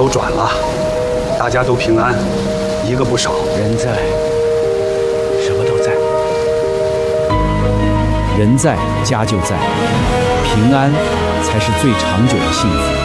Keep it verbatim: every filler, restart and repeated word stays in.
都转了，大家都平安，一个不少。 人在，什么都在。 人在家就在，平安才是最长久的幸福。